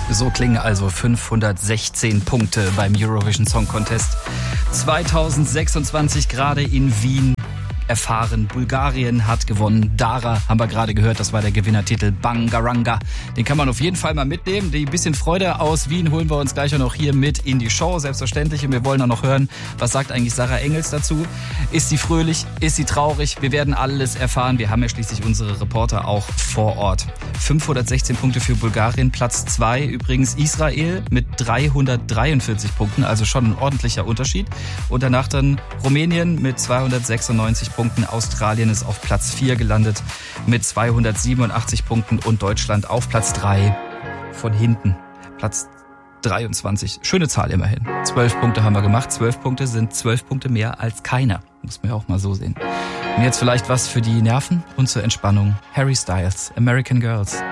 So klingen also 516 Punkte beim Eurovision Song Contest 2026 gerade in Wien erfahren. Bulgarien hat gewonnen. Dara haben wir gerade gehört, das war der Gewinnertitel Bangaranga. Den kann man auf jeden Fall mal mitnehmen. Die bisschen Freude aus Wien holen wir uns gleich auch noch hier mit in die Show, selbstverständlich. Und wir wollen auch noch hören, was sagt eigentlich Sarah Engels dazu? Ist sie fröhlich? Ist sie traurig? Wir werden alles erfahren. Wir haben ja schließlich unsere Reporter auch vor Ort. 516 Punkte für Bulgarien, Platz 2 übrigens Israel mit 343 Punkten, also schon ein ordentlicher Unterschied. Und danach dann Rumänien mit 296 Punkten. Australien ist auf Platz 4 gelandet mit 287 Punkten und Deutschland auf Platz 3 von hinten. Platz 23. Schöne Zahl immerhin. 12 Punkte haben wir gemacht. 12 Punkte sind 12 Punkte mehr als keiner. Muss man ja auch mal so sehen. Und jetzt vielleicht was für die Nerven und zur Entspannung. Harry Styles, American Girls.